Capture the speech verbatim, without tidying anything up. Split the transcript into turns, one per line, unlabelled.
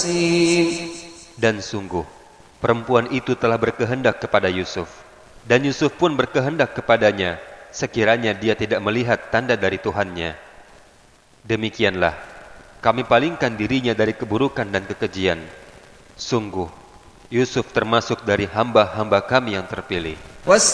Dan sungguh, perempuan itu telah berkehendak kepada Yusuf, dan Yusuf pun berkehendak kepadanya, sekiranya dia tidak melihat tanda dari Tuhannya. Demikianlah, kami palingkan dirinya dari keburukan dan kekejian. Sungguh, Yusuf termasuk dari hamba-hamba kami yang terpilih.